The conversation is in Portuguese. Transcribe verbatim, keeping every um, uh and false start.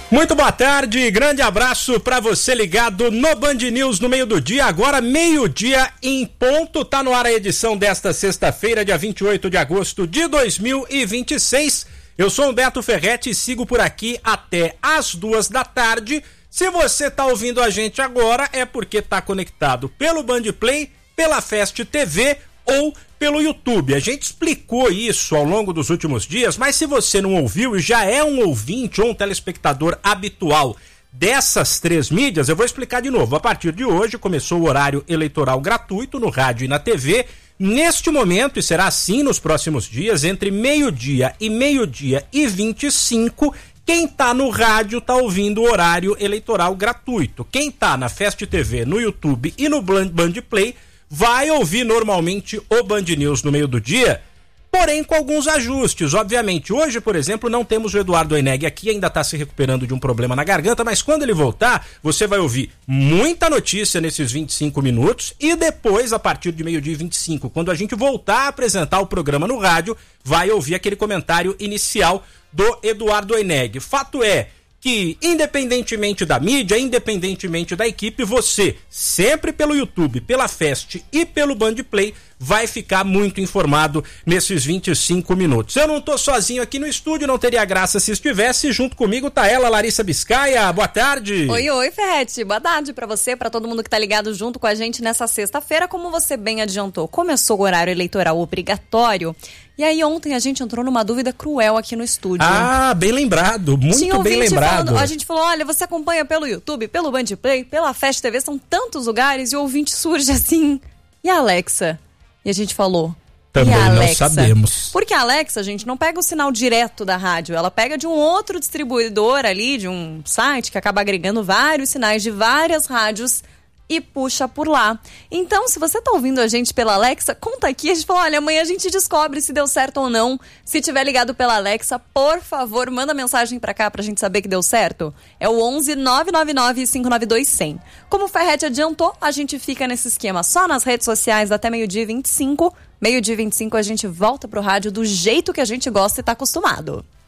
Muito boa tarde, grande abraço pra você ligado no Band News no meio do dia, agora meio-dia em ponto, tá no ar a edição desta sexta-feira, dia vinte e oito de agosto de dois mil e vinte e seis. Eu sou Humberto Ferretti e sigo por aqui até as duas da tarde. Se você tá ouvindo a gente agora é porque tá conectado pelo Band Play, pela Fest T V ou pelo YouTube. A gente explicou isso ao longo dos últimos dias, mas se você não ouviu e já é um ouvinte ou um telespectador habitual dessas três mídias, eu vou explicar de novo. A partir de hoje começou o horário eleitoral gratuito no rádio e na T V. Neste momento, e será assim nos próximos dias, entre meio-dia e meio-dia e vinte e cinco, quem tá no rádio tá ouvindo o horário eleitoral gratuito. Quem tá na Fest T V, no YouTube e no Band Play vai ouvir normalmente o Band News no meio do dia, porém com alguns ajustes. Obviamente, hoje, por exemplo, não temos o Eduardo Oineg aqui, ainda está se recuperando de um problema na garganta, mas quando ele voltar, você vai ouvir muita notícia nesses vinte e cinco minutos e depois, a partir de meio-dia e vinte e cinco, quando a gente voltar a apresentar o programa no rádio, vai ouvir aquele comentário inicial do Eduardo Oineg. Fato é que, independentemente da mídia, independentemente da equipe, você, sempre pelo YouTube, pela Fest e pelo Band Play, vai ficar muito informado nesses vinte e cinco minutos. Eu não tô sozinho aqui no estúdio, não teria graça se estivesse. Junto comigo tá ela, Larissa Biscaia. Boa tarde. Oi, oi, Ferretti. Boa tarde pra você, pra todo mundo que tá ligado junto com a gente nessa sexta-feira. Como você bem adiantou, começou o horário eleitoral obrigatório. E aí ontem a gente entrou numa dúvida cruel aqui no estúdio. Ah, bem lembrado, muito Tinha bem lembrado. Falando, a gente falou, olha, você acompanha pelo YouTube, pelo Band Play, pela Fest T V, são tantos lugares, e o ouvinte surge assim. E a Alexa? E a gente falou, também e a não Alexa? sabemos. Porque a Alexa, gente, não pega o sinal direto da rádio, ela pega de um outro distribuidor ali, de um site que acaba agregando vários sinais de várias rádios e puxa por lá. Então, se você tá ouvindo a gente pela Alexa, conta aqui, a gente fala, olha, amanhã a gente descobre se deu certo ou não. Se tiver ligado pela Alexa, por favor, manda mensagem pra cá pra gente saber que deu certo. É o onze nove nove nove cinco nove dois zero zero. Como o Ferretti adiantou, a gente fica nesse esquema só nas redes sociais até meio-dia e vinte e cinco. Meio-dia e vinte e cinco a gente volta pro rádio do jeito que a gente gosta e tá acostumado.